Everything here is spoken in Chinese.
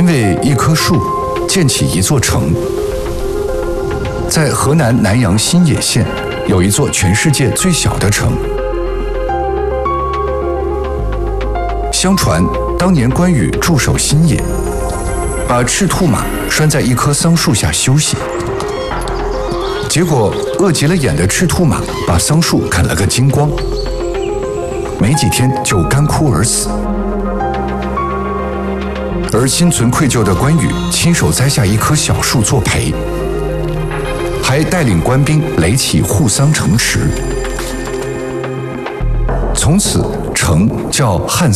为一棵树建起一座城。在河南南阳新野县有一座全世界最小的城。相传当年关羽驻守新野，把赤兔马拴在一棵桑树下休息，结果饿急了眼的赤兔马把桑树啃了个精光，没几天就干枯而死。而心存愧疚的关羽亲手栽下一棵小树作陪，还带领官兵垒起护桑城池，从此城叫汉